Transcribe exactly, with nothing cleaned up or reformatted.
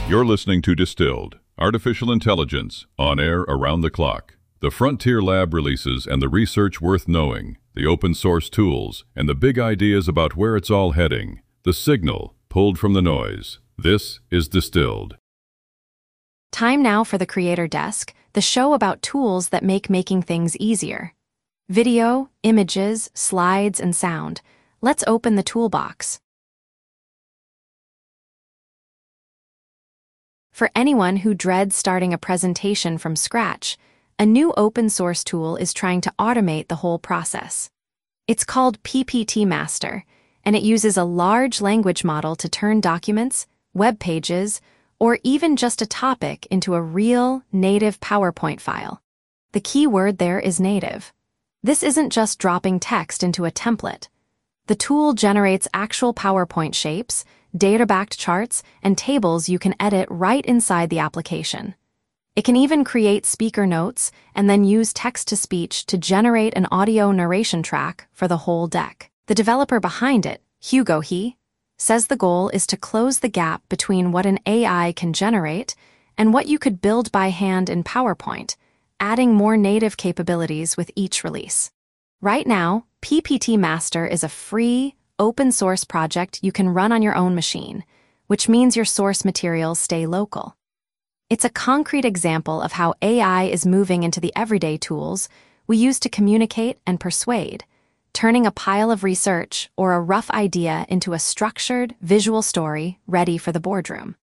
You're listening to Distilled, Artificial Intelligence, on air around the clock. The Frontier Lab releases and the research worth knowing, the open source tools, and the big ideas about where it's all heading. The signal, pulled from the noise. This is Distilled. Time now for the Creator Desk, the show about tools that make making things easier. Video, images, slides, and sound. Let's open the toolbox. For anyone who dreads starting a presentation from scratch, a new open-source tool is trying to automate the whole process. It's called P P T Master, and it uses a large language model to turn documents, web pages, or even just a topic into a real, native PowerPoint file. The key word there is native. This isn't just dropping text into a template. The tool generates actual PowerPoint shapes, data-backed charts, and tables you can edit right inside the application. It can even create speaker notes and then use text-to-speech to generate an audio narration track for the whole deck. The developer behind it, Hugo He, says the goal is to close the gap between what an A I can generate and what you could build by hand in PowerPoint, adding more native capabilities with each release. Right now, P P T Master is a free, open-source project you can run on your own machine, which means your source materials stay local. It's a concrete example of how A I is moving into the everyday tools we use to communicate and persuade, turning a pile of research or a rough idea into a structured, visual story ready for the boardroom.